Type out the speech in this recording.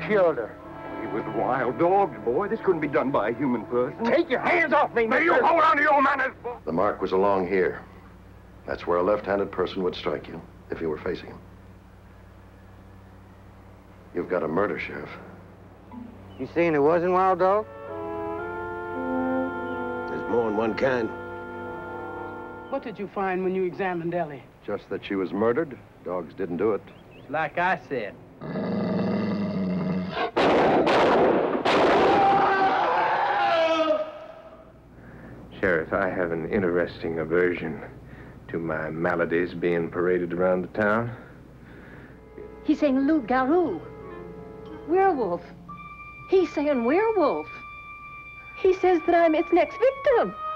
killed her. He was wild dogs, boy. This couldn't be done by a human person. Take your hands off me, May mister. you hold on to your manners, boy. The mark was along here. That's where a left-handed person would strike you, if you were facing him. You've got a murder, Sheriff. You saying it wasn't Wild Dog? There's more than one kind. What did you find when you examined Ellie? Just that she was murdered. Dogs didn't do it. Like I said. Sheriff, I have an interesting aversion to my maladies being paraded around the town. He's saying Loup Garou. Werewolf. He's saying werewolf. He says that I'm its next victim.